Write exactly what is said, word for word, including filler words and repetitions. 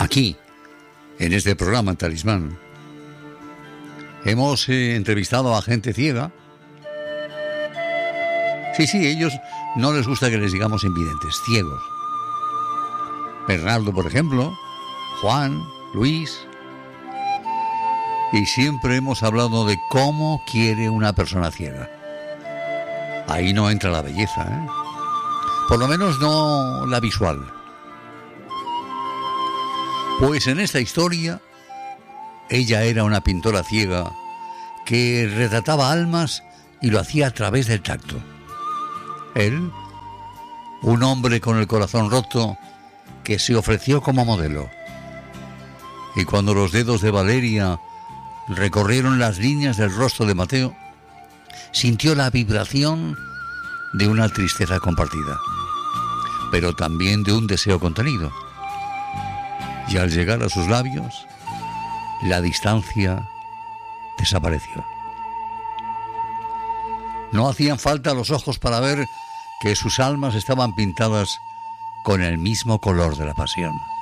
aquí, en este programa Talismán. Hemos eh, entrevistado a gente ciega. Sí, sí, ellos no les gusta que les digamos invidentes, ciegos. Bernardo, por ejemplo, Juan, Luis. Y siempre hemos hablado de cómo quiere una persona ciega. Ahí no entra la belleza, ¿eh? Por lo menos no la visual. Pues en esta historia, ella era una pintora ciega que retrataba almas y lo hacía a través del tacto. Él, un hombre con el corazón roto, que se ofreció como modelo. Y cuando los dedos de Valeria recorrieron las líneas del rostro de Mateo, sintió la vibración de una tristeza compartida, pero también de un deseo contenido. Y al llegar a sus labios, la distancia desapareció. No hacían falta los ojos para ver que sus almas estaban pintadas con el mismo color de la pasión.